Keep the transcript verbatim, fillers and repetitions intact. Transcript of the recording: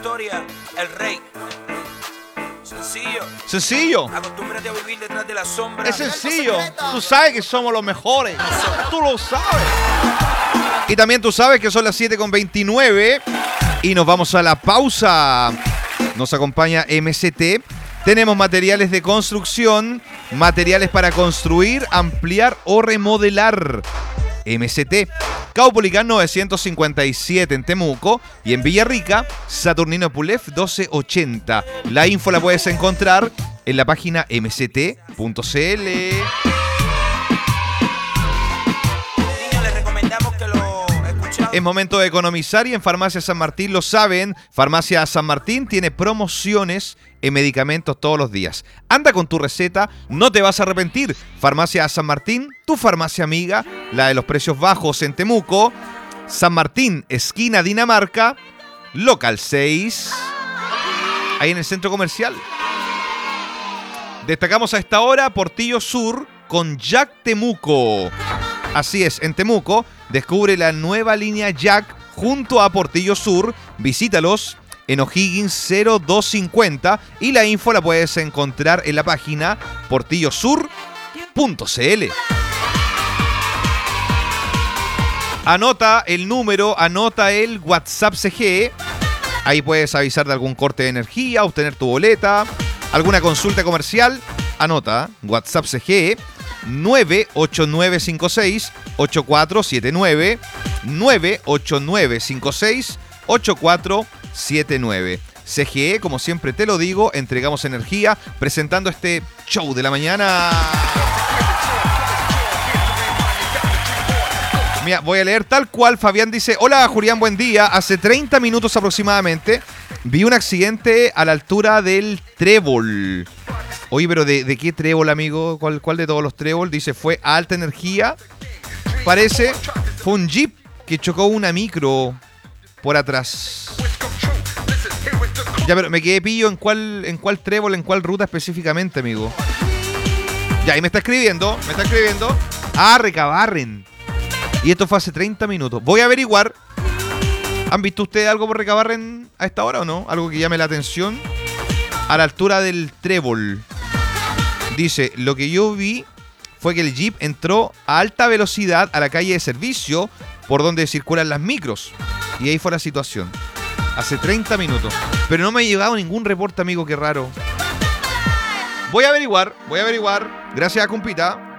historia, el rey. Sencillo. Sencillo. Acostúmbrate a vivir detrás de la sombra. Es sencillo. Tú sabes que somos los mejores. Tú lo sabes. Y también tú sabes que son las siete con veintinueve. Y nos vamos a la pausa. Nos acompaña M C T. Tenemos materiales de construcción, materiales para construir, ampliar o remodelar. M C T. Caupolicán novecientos cincuenta y siete en Temuco y en Villarrica, Saturnino Pulef doce ochenta. La info la puedes encontrar en la página m c t punto c l. Les recomendamos que lo escuchen. Es momento de economizar y en Farmacia San Martín lo saben. Farmacia San Martín tiene promociones en medicamentos todos los días. Anda con tu receta, no te vas a arrepentir. Farmacia San Martín, tu farmacia amiga, la de los precios bajos en Temuco. San Martín, esquina Dinamarca, local seis, ahí en el centro comercial. Destacamos a esta hora Portillo Sur con Jack Temuco. Así es, en Temuco, descubre la nueva línea Jack junto a Portillo Sur. Visítalos en O'Higgins cero dos cincuenta y la info la puedes encontrar en la página portillo sur punto c l. Anota el número, anota el WhatsApp C G. Ahí puedes avisar de algún corte de energía, obtener tu boleta, alguna consulta comercial. Anota WhatsApp C G nueve ocho nueve cinco seis ocho cuatro siete nueve nueve ocho nueve cinco seis ocho cuatro siete nueve. C G E, como siempre te lo digo, entregamos energía presentando este show de la mañana. Mira, voy a leer tal cual. Fabián dice: hola Julián, buen día. Hace treinta minutos aproximadamente vi un accidente a la altura del Trébol. Oye, pero ¿de, de qué Trébol, amigo? ¿Cuál, cuál de todos los Trébol? Dice, fue a alta energía. Parece, fue un jeep que chocó una micro por atrás. Ya, pero me quedé pillo en cuál, en cuál Trébol, en cuál ruta específicamente, amigo. Ya, ahí me está escribiendo, me está escribiendo. Ah, Recabarren. Y esto fue hace treinta minutos. Voy a averiguar. ¿Han visto ustedes algo por Recabarren a esta hora o no? Algo que llame la atención. A la altura del Trébol. Dice, lo que yo vi fue que el jeep entró a alta velocidad a la calle de servicio por donde circulan las micros. Y ahí fue la situación. Hace treinta minutos. Pero no me ha llegado ningún reporte, amigo, qué raro. Voy a averiguar, voy a averiguar. Gracias a Cumpita.